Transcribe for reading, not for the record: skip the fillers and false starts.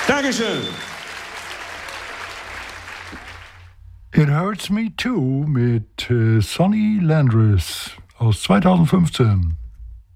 Dankeschön. It Hurts Me Too mit Sonny Landreth aus 2015.